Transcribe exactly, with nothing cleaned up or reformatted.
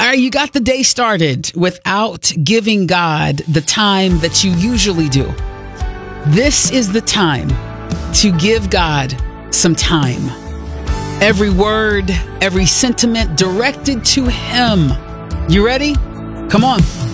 right, you got the day started without giving God the time that you usually do. This is the time to give God some time. Every word, every sentiment directed to Him. You ready? Come on.